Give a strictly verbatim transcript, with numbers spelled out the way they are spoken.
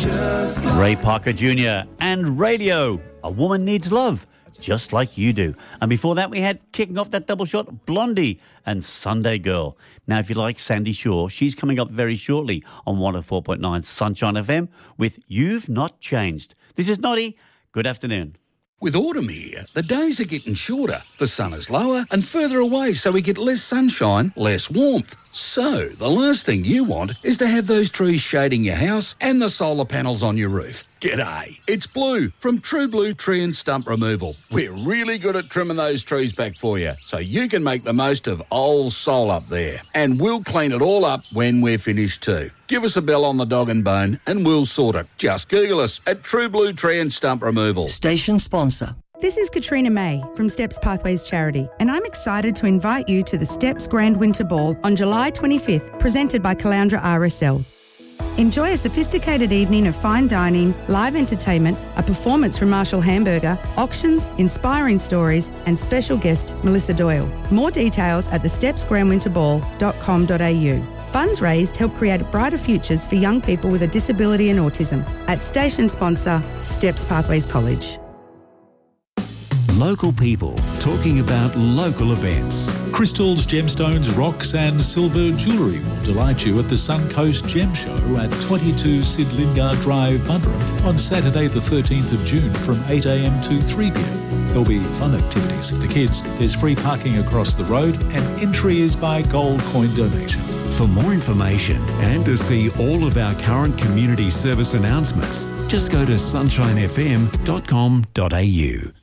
Ray Parker Junior and Radio. A Woman Needs Love, just like you do. And before that, we had, kicking off that double shot, Blondie and Sunday Girl. Now, if you like Sandy Shaw, she's coming up very shortly on one oh four point nine Sunshine F M with You've Not Changed. This is Noddy. Good afternoon. With autumn here, the days are getting shorter, the sun is lower and further away, so we get less sunshine, less warmth. So, the last thing you want is to have those trees shading your house and the solar panels on your roof. G'day, it's Blue from True Blue Tree and Stump Removal. We're really good at trimming those trees back for you, so you can make the most of old sol up there. And we'll clean it all up when we're finished too. Give us a bell on the dog and bone and we'll sort it. Just Google us at True Blue Tree and Stump Removal. Station sponsor. This is Katrina May from Steps Pathways Charity, and I'm excited to invite you to the Steps Grand Winter Ball on July twenty-fifth, presented by Caloundra R S L. Enjoy a sophisticated evening of fine dining, live entertainment, a performance from Marshall Hamburger, auctions, inspiring stories, and special guest Melissa Doyle. More details at the steps grand winter ball dot com dot a u. Funds raised help create brighter futures for young people with a disability and autism. At station sponsor, Steps Pathways College. Local people talking about local events. Crystals, gemstones, rocks and silver jewellery will delight you at the Suncoast Gem Show at twenty-two Sid Lingard Drive, Bunbury on Saturday the thirteenth of June from eight a m to three p m. There'll be fun activities for the kids. There's free parking across the road and entry is by gold coin donation. For more information and to see all of our current community service announcements, just go to sunshine f m dot com dot a u.